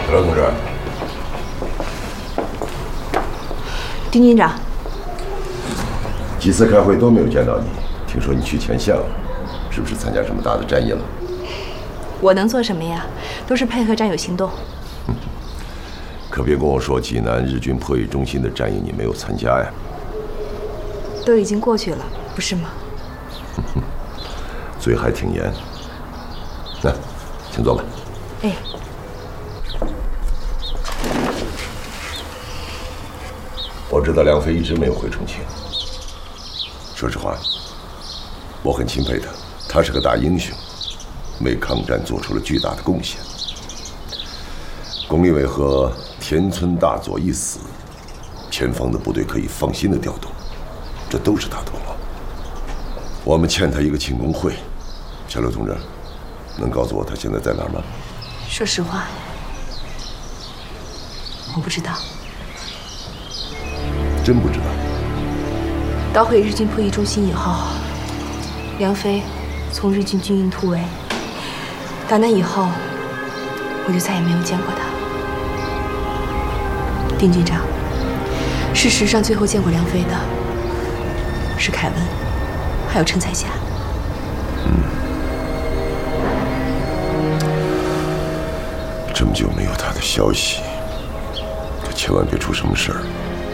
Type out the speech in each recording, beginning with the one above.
刘同志， 丁军长， 几次开会都没有见到你，听说你去前线了，是不是参加什么大的战役了？ 我能做什么呀？都是配合战友行动。 可别跟我说济南日军迫役中心的战役你没有参加呀？ 都已经过去了，不是吗？ 嘴还挺严。那，请坐吧。 哎。 我知道梁飞一直没有回重庆。说实话，我很钦佩他，他是个大英雄，为抗战做出了巨大的贡献。龚立伟和田村大佐一死，前方的部队可以放心的调动，这都是他的功劳。我们欠他一个庆功会。小刘同志，能告诉我他现在在哪儿吗？ 说实话，我不知道。 真不知道。 捣毁日军迫役中心以后，梁飞从日军军营突围，打那以后，我就再也没有见过他。丁军长，事实上最后见过梁飞的是凯文，还有陈彩霞。 这么久没有他的消息，可千万别出什么事儿。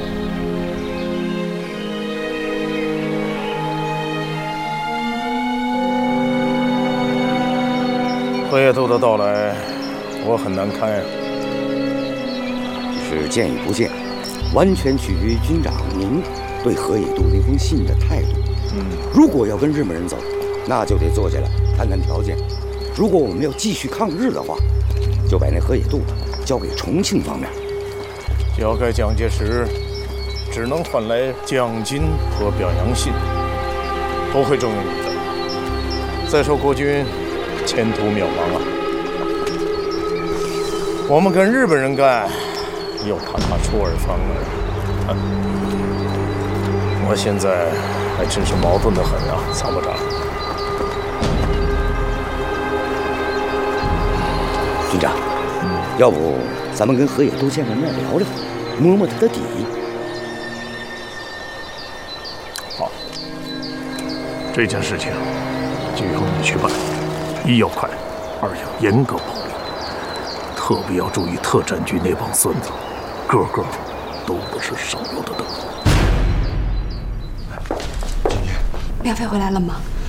何野渡的到来，我很难堪呀。 是见与不见，完全取决于军长您对何野渡那封信的态度。如果要跟日本人走，那就得坐下来谈谈条件；如果我们要继续抗日的话，就把那何野渡交给重庆方面。 交给蒋介石，只能换来奖金和表扬信，不会重用你的。再说国军前途渺茫啊，我们跟日本人干，又怕他出尔反尔。我现在还真是矛盾得很啊，参谋长。 军长，要不咱们跟何野渡见个面聊聊，摸摸他的底。 好，这件事情就由你去办。一要快，二要严格保密，特别要注意特战局那帮孙子，个个都不是省油的灯。 梁飞回来了吗？